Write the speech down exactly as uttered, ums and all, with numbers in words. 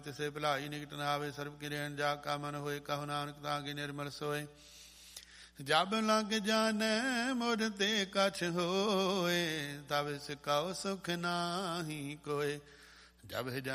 ਤਿਸੇ ਭਲਾਈ ਨਿਕਟ ਨ ਆਵੇ। ਸਰਬ ਕੀ ਰਹਿਣ ਜਾ ਕਾ ਮਨ ਹੋਏ, ਕਹੋ ਨਾਨਕ ਤਾਂ ਕੀ ਨਿਰਮਲ ਸੋਏ। ਜਬ ਲਗ ਜਾਣੈ ਮੁੜ ਤੇ ਕਛ ਹੋਏ, ਤਬ ਸਿਕਾਉ ਸੁਖ ਨਾਹੀ ਕੋਏ। ਜਬ